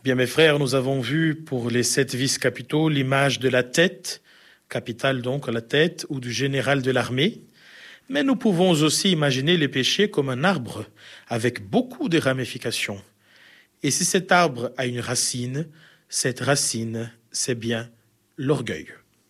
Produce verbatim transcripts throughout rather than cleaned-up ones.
Bien, mes frères, nous avons vu pour les sept vices capitaux l'image de la tête, capitale donc la tête, ou du général de l'armée. Mais nous pouvons aussi imaginer les péchés comme un arbre avec beaucoup de ramifications. Et si cet arbre a une racine, cette racine, c'est bien l'orgueil.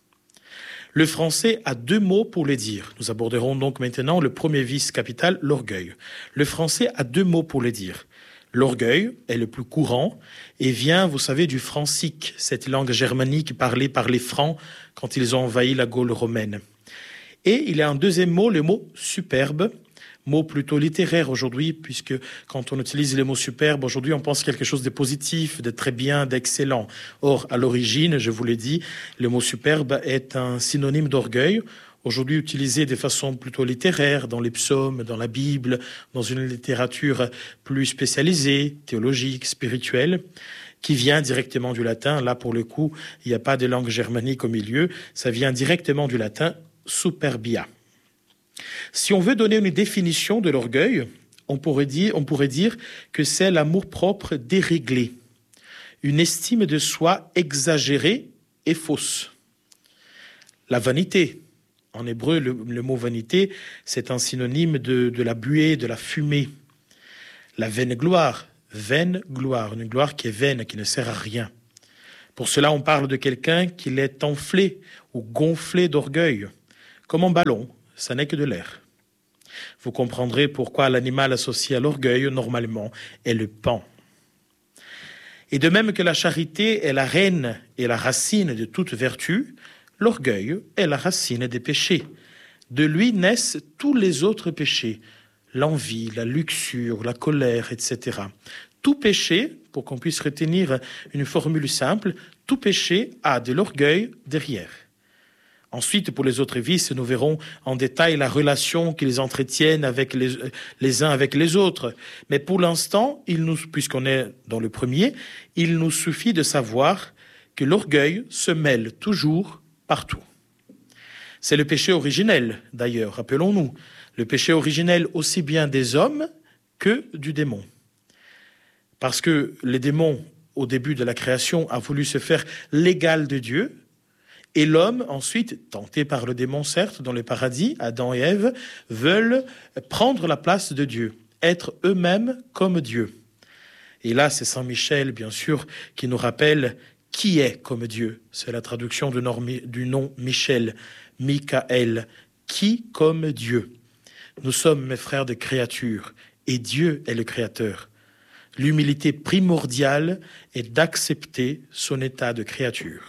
Le français a deux mots pour le dire. Nous aborderons donc maintenant le premier vice capital, l'orgueil. Le français a deux mots pour le dire. L'orgueil est le plus courant et vient, vous savez, du francique, cette langue germanique parlée par les Francs quand ils ont envahi la Gaule romaine. Et il y a un deuxième mot, le mot superbe, mot plutôt littéraire aujourd'hui, puisque quand on utilise le mot superbe, aujourd'hui on pense quelque chose de positif, de très bien, d'excellent. Or, à l'origine, je vous l'ai dit, le mot superbe est un synonyme d'orgueil, aujourd'hui utilisé de façon plutôt littéraire, dans les psaumes, dans la Bible, dans une littérature plus spécialisée, théologique, spirituelle, qui vient directement du latin. Là, pour le coup, il n'y a pas de langue germanique au milieu, ça vient directement du latin superbia. Si on veut donner une définition de l'orgueil, on pourrait dire, on pourrait dire que c'est l'amour-propre déréglé, une estime de soi exagérée et fausse. La vanité, en hébreu, le, le mot vanité, c'est un synonyme de, de la buée, de la fumée. La vaine gloire, vaine gloire, une gloire qui est vaine, qui ne sert à rien. Pour cela, on parle de quelqu'un qui l'est enflé ou gonflé d'orgueil, comme un ballon, ça n'est que de l'air. Vous comprendrez pourquoi l'animal associé à l'orgueil, normalement, est le paon. Et de même que la charité est la reine et la racine de toute vertu, l'orgueil est la racine des péchés. De lui naissent tous les autres péchés, l'envie, la luxure, la colère, et cetera. Tout péché, pour qu'on puisse retenir une formule simple, tout péché a de l'orgueil derrière. Ensuite, pour les autres vices, nous verrons en détail la relation qu'ils entretiennent avec les, les uns avec les autres. Mais pour l'instant, il nous, puisqu'on est dans le premier, il nous suffit de savoir que l'orgueil se mêle toujours partout. C'est le péché originel, d'ailleurs, rappelons-nous. Le péché originel aussi bien des hommes que du démon. Parce que les démons, au début de la création, a voulu se faire l'égal de Dieu. Et l'homme, ensuite, tenté par le démon, certes, dans le paradis, Adam et Ève, veulent prendre la place de Dieu, être eux-mêmes comme Dieu. Et là, c'est Saint Michel, bien sûr, qui nous rappelle qui est comme Dieu. C'est la traduction du nom Michel, Michael, qui comme Dieu. Nous sommes, mes frères, des créatures, et Dieu est le Créateur. L'humilité primordiale est d'accepter son état de créature.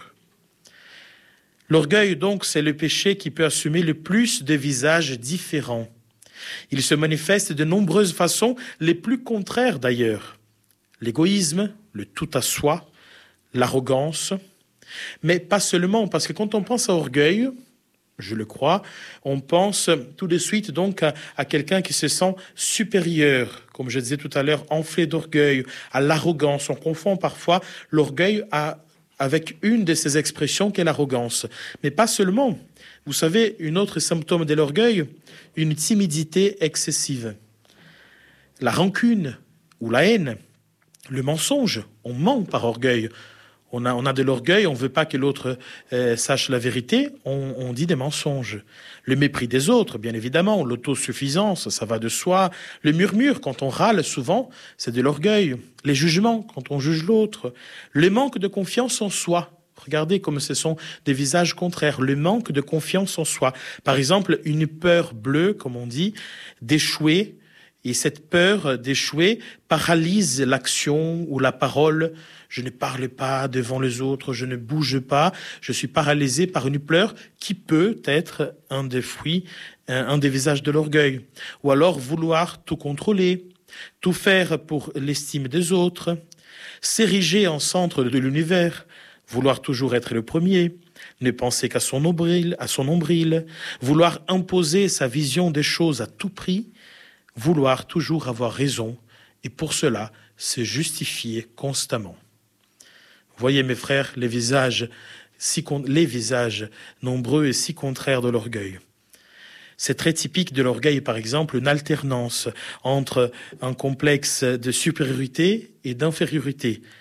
L'orgueil, donc, c'est le péché qui peut assumer le plus de visages différents. Il se manifeste de nombreuses façons, les plus contraires d'ailleurs. L'égoïsme, le tout à soi, l'arrogance, mais pas seulement, parce que quand on pense à orgueil, je le crois, on pense tout de suite donc à, à quelqu'un qui se sent supérieur, comme je disais tout à l'heure, enflé d'orgueil, à l'arrogance. On confond parfois l'orgueil à avec une de ces expressions qu'est l'arrogance. Mais pas seulement. Vous savez, une autre symptôme de l'orgueil, une timidité excessive. La rancune ou la haine, le mensonge, on ment par orgueil. On a, on a de l'orgueil, on ne veut pas que l'autre euh, sache la vérité, on, on dit des mensonges. Le mépris des autres, bien évidemment, l'autosuffisance, ça va de soi. Le murmure, quand on râle souvent, c'est de l'orgueil. Les jugements, quand on juge l'autre. Le manque de confiance en soi. Regardez comme ce sont des visages contraires. Le manque de confiance en soi. Par exemple, une peur bleue, comme on dit, d'échouer. Et cette peur d'échouer paralyse l'action ou la parole. Je ne parle pas devant les autres, je ne bouge pas. Je suis paralysé par une peur qui peut être un des fruits, un des visages de l'orgueil. Ou alors vouloir tout contrôler, tout faire pour l'estime des autres, s'ériger en centre de l'univers, vouloir toujours être le premier, ne penser qu'à son nombril, à son nombril, vouloir imposer sa vision des choses à tout prix, vouloir toujours avoir raison et pour cela se justifier constamment. Voyez mes frères, les visages, si con... les visages nombreux et si contraires de l'orgueil. C'est très typique de l'orgueil, par exemple, une alternance entre un complexe de supériorité et d'infériorité.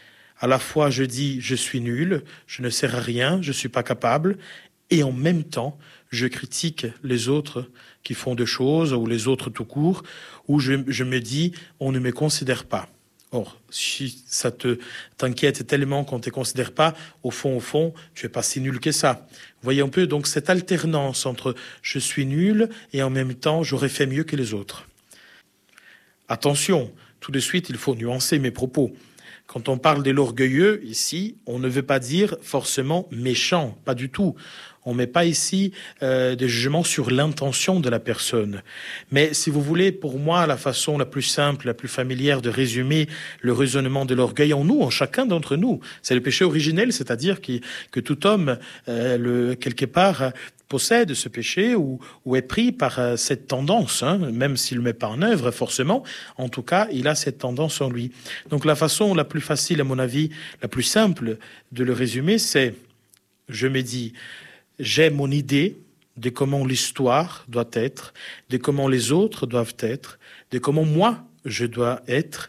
À la fois, je dis, je suis nul, je ne sers à rien, je ne suis pas capable, et en même temps, je critique les autres qui font des choses, ou les autres tout court, où je, je me dis, on ne me considère pas. Or, si ça te t'inquiète tellement qu'on ne te considère pas, au fond, au fond, tu es pas si nul que ça. Vous voyez un peu donc cette alternance entre je suis nul et en même temps j'aurais fait mieux que les autres. Attention, tout de suite, il faut nuancer mes propos. Quand on parle de l'orgueilleux, ici, on ne veut pas dire forcément méchant, pas du tout. On ne met pas ici euh, de jugement sur l'intention de la personne. Mais si vous voulez, pour moi, la façon la plus simple, la plus familière de résumer le raisonnement de l'orgueil en nous, en chacun d'entre nous, c'est le péché originel, c'est-à-dire qui, que tout homme, euh, le, quelque part, possède ce péché ou, ou est pris par euh, cette tendance, hein, même s'il ne le met pas en œuvre forcément, en tout cas, il a cette tendance en lui. Donc la façon la plus facile, à mon avis, la plus simple de le résumer, c'est, je me dis, j'ai mon idée de comment l'histoire doit être, de comment les autres doivent être, de comment moi je dois être,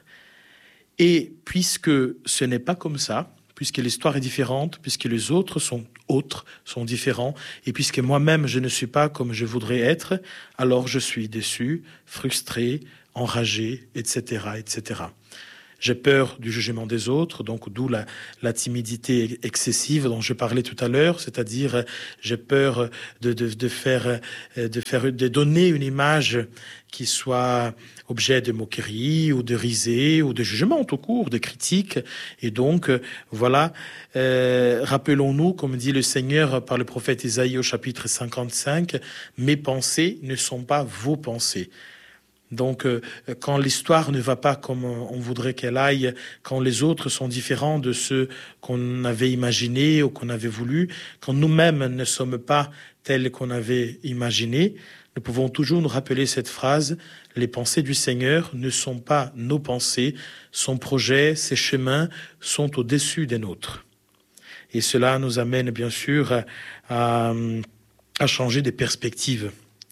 et puisque ce n'est pas comme ça, puisque l'histoire est différente, puisque les autres sont autres, sont différents, et puisque moi-même je ne suis pas comme je voudrais être, alors je suis déçu, frustré, enragé, et cetera, et cetera. J'ai peur du jugement des autres, donc d'où la, la timidité excessive dont je parlais tout à l'heure, c'est-à-dire j'ai peur de, de, de, faire, de, faire, de donner une image qui soit objet de moquerie ou de risée ou de jugement tout court, de critique. Et donc, voilà, euh, rappelons-nous, comme dit le Seigneur par le prophète Isaïe au chapitre cinquante-cinq, « Mes pensées ne sont pas vos pensées ». Donc, euh, quand l'histoire ne va pas comme on voudrait qu'elle aille, quand les autres sont différents de ceux qu'on avait imaginés ou qu'on avait voulu, quand nous-mêmes ne sommes pas tels qu'on avait imaginé, nous pouvons toujours nous rappeler cette phrase, « Les pensées du Seigneur ne sont pas nos pensées, son projet, ses chemins sont au-dessus des nôtres. » Et cela nous amène bien sûr à, à changer des perspectives.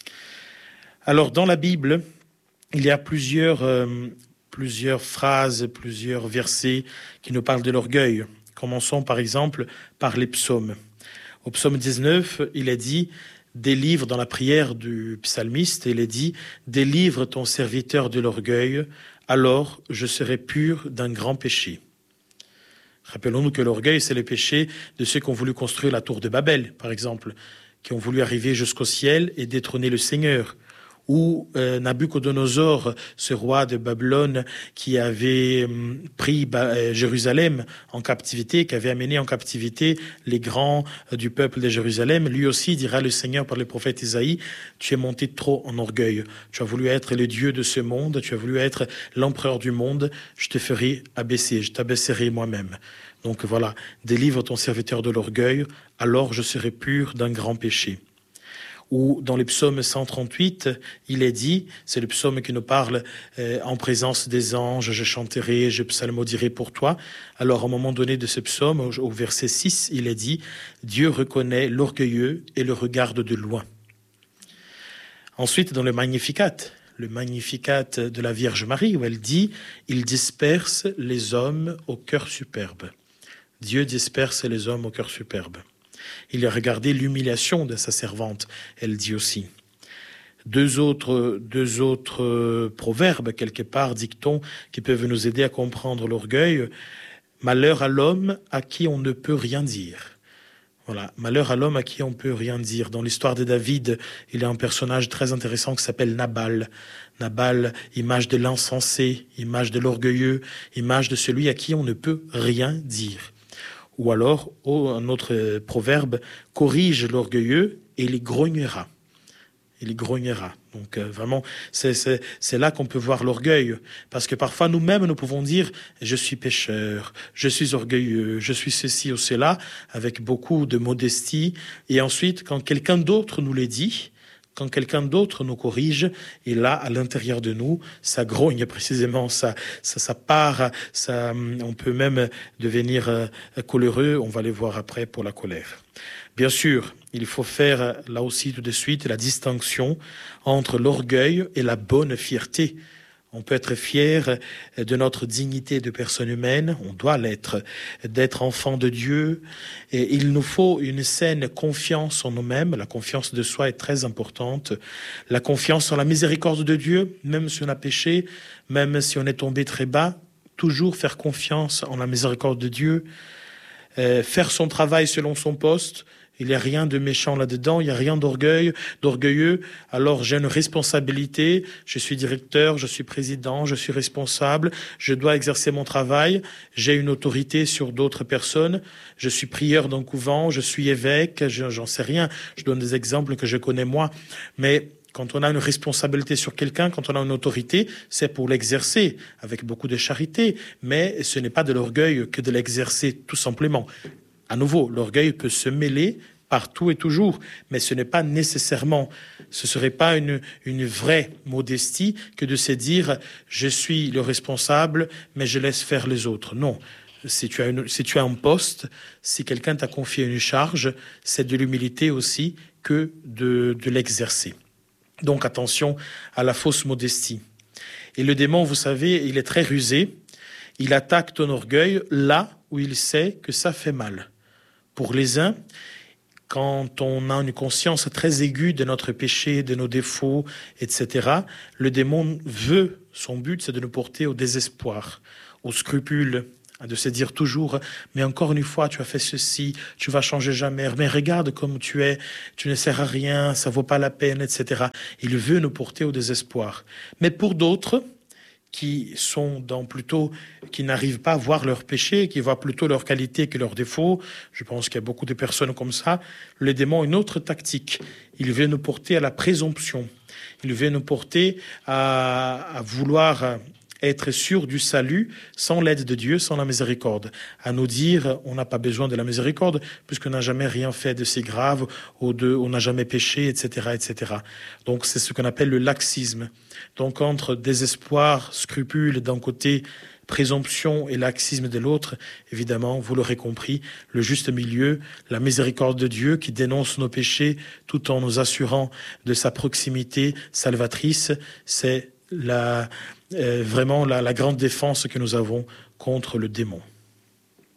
Alors, dans la Bible, il y a plusieurs, euh, plusieurs phrases, plusieurs versets qui nous parlent de l'orgueil. Commençons par exemple par les psaumes. Au psaume dix-neuf, il est dit, délivre dans la prière du psalmiste, il est dit, délivre ton serviteur de l'orgueil, alors je serai pur d'un grand péché. Rappelons-nous que l'orgueil, c'est le péché de ceux qui ont voulu construire la tour de Babel, par exemple, qui ont voulu arriver jusqu'au ciel et détrôner le Seigneur. Ou euh, Nabuchodonosor, ce roi de Babylone qui avait hum, pris bah, Jérusalem en captivité, qui avait amené en captivité les grands euh, du peuple de Jérusalem, lui aussi dira le Seigneur par le prophète Isaïe, tu es monté trop en orgueil, tu as voulu être le Dieu de ce monde, tu as voulu être l'empereur du monde, je te ferai abaisser, je t'abaisserai moi-même. Donc voilà, délivre ton serviteur de l'orgueil, alors je serai pur d'un grand péché. Ou dans le psaume cent trente-huit, il est dit, c'est le psaume qui nous parle euh, en présence des anges, je chanterai, je psalmodierai pour toi. Alors, à un moment donné de ce psaume, au, au verset six, il est dit, Dieu reconnaît l'orgueilleux et le regarde de loin. Ensuite, dans le Magnificat, le Magnificat de la Vierge Marie, où elle dit, il disperse les hommes au cœur superbe. Dieu disperse les hommes au cœur superbe. Il a regardé l'humiliation de sa servante, elle dit aussi. Deux autres, deux autres proverbes, quelque part, dictons, qui peuvent nous aider à comprendre l'orgueil. Malheur à l'homme à qui on ne peut rien dire. Voilà, malheur à l'homme à qui on ne peut rien dire. Dans l'histoire de David, il y a un personnage très intéressant qui s'appelle Nabal. Nabal, image de l'insensé, image de l'orgueilleux, image de celui à qui on ne peut rien dire. Ou alors, oh, un autre proverbe, corrige l'orgueilleux et il grognera. Il grognera. Donc euh, vraiment, c'est, c'est, c'est là qu'on peut voir l'orgueil. Parce que parfois, nous-mêmes, nous pouvons dire, je suis pécheur, je suis orgueilleux, je suis ceci ou cela, avec beaucoup de modestie. Et ensuite, quand quelqu'un d'autre nous le dit, quand quelqu'un d'autre nous corrige, et là, à l'intérieur de nous, ça grogne précisément, ça, ça, ça part, ça, on peut même devenir euh, coléreux, on va les voir après pour la colère. Bien sûr, il faut faire là aussi tout de suite la distinction entre l'orgueil et la bonne fierté. On peut être fier de notre dignité de personne humaine, on doit l'être, d'être enfant de Dieu. Et il nous faut une saine confiance en nous-mêmes. La confiance de soi est très importante. La confiance en la miséricorde de Dieu, même si on a péché, même si on est tombé très bas, toujours faire confiance en la miséricorde de Dieu, euh, faire son travail selon son poste. Il n'y a rien de méchant là-dedans, il n'y a rien d'orgueil, d'orgueilleux. Alors j'ai une responsabilité, je suis directeur, je suis président, je suis responsable, je dois exercer mon travail, j'ai une autorité sur d'autres personnes, je suis prieur d'un couvent, je suis évêque, j'en sais rien. Je donne des exemples que je connais moi, mais quand on a une responsabilité sur quelqu'un, quand on a une autorité, c'est pour l'exercer avec beaucoup de charité, mais ce n'est pas de l'orgueil que de l'exercer tout simplement. À nouveau, l'orgueil peut se mêler partout et toujours, mais ce n'est pas nécessairement, ce serait pas une, une vraie modestie que de se dire « je suis le responsable, mais je laisse faire les autres ». Non, si tu as, une, si tu as un poste, si quelqu'un t'a confié une charge, c'est de l'humilité aussi que de, de l'exercer. Donc attention à la fausse modestie. Et le démon, vous savez, il est très rusé, il attaque ton orgueil là où il sait que ça fait mal. Pour les uns, quand on a une conscience très aiguë de notre péché, de nos défauts, et cetera, le démon veut, son but, c'est de nous porter au désespoir, au scrupule, de se dire toujours « mais encore une fois, tu as fait ceci, tu vas changer jamais, mais regarde comme tu es, tu ne sers à rien, ça vaut pas la peine, et cetera » Il veut nous porter au désespoir. Mais pour d'autres, qui sont dans plutôt, qui n'arrivent pas à voir leurs péchés, qui voient plutôt leurs qualités que leurs défauts. Je pense qu'il y a beaucoup de personnes comme ça. Le démon a une autre tactique. Il veut nous porter à la présomption. Il veut nous porter à, à vouloir être sûr du salut sans l'aide de Dieu, sans la miséricorde. À nous dire, on n'a pas besoin de la miséricorde puisqu'on n'a jamais rien fait de si grave ou de, on n'a jamais péché, et cetera, et cetera. Donc c'est ce qu'on appelle le laxisme. Donc entre désespoir, scrupule d'un côté, présomption et laxisme de l'autre, évidemment, vous l'aurez compris, le juste milieu, la miséricorde de Dieu qui dénonce nos péchés tout en nous assurant de sa proximité salvatrice, c'est la, euh, vraiment la, la grande défense que nous avons contre le démon.